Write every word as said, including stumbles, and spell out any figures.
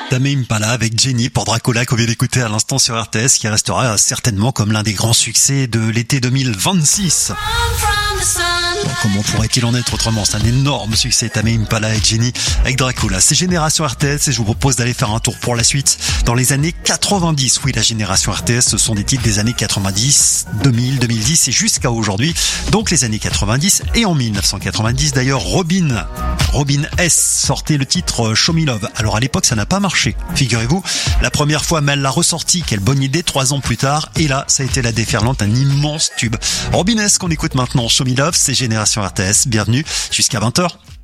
Tame Impala avec Jenny pour Dracula qu'on vient d'écouter à l'instant sur R T S, qui restera certainement comme l'un des grands succès de l'été deux mille vingt-six. Bon, comment pourrait-il en être autrement? C'est un énorme succès, Tame Impala avec Jenny avec Dracula. C'est Génération R T S et je vous propose d'aller faire un tour pour la suite dans les années quatre-vingt-dix. Oui, la Génération R T S, ce sont des titres des années quatre-vingt-dix, deux mille, deux mille dix et jusqu'à aujourd'hui. Donc les années quatre-vingt-dix et en mille neuf cent quatre-vingt-dix d'ailleurs, Robin, Robin S sortait le titre Show Me Love. Alors à l'époque, ça n'a pas marché. Figurez-vous, la première fois, mais elle l'a ressorti. Quelle bonne idée, trois ans plus tard. Et là, ça a été la déferlante, un immense tube. Robin S qu'on écoute maintenant, Show Me Love, c'est Génération R T S. Bienvenue jusqu'à vingt heures.